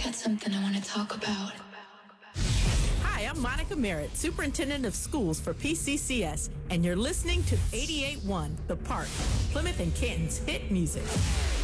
got something I want to talk about. Hi, I'm Monica Merritt, Superintendent of Schools for PCCS, and you're listening to 88.1 The Park, Plymouth and Canton's hit music.